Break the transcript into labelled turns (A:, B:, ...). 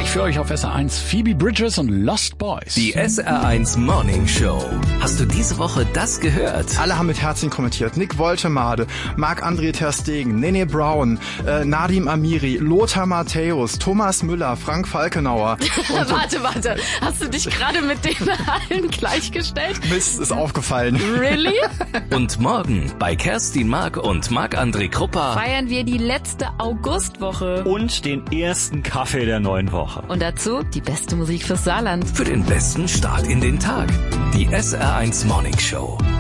A: Gleich für euch auf SR1 Phoebe Bridgers und Lost Boys.
B: Die SR1 Morning Show. Hast du diese Woche das gehört?
C: Alle haben mit Herzen kommentiert. Nick Woltemade, Marc-André ter Stegen, Nene Brown, Nadim Amiri, Lothar Matthäus, Thomas Müller, Frank Falkenauer.
D: Warte. Hast du dich gerade mit denen allen gleichgestellt?
C: Mist, ist aufgefallen.
D: Really?
B: Und morgen bei Kerstin Mark und Marc-André Krupper
D: Feiern wir die letzte Augustwoche.
E: Und den ersten Kaffee der neuen Woche.
D: Und dazu die beste Musik fürs Saarland.
B: für den besten Start in den Tag. Die SR1 Morning Show.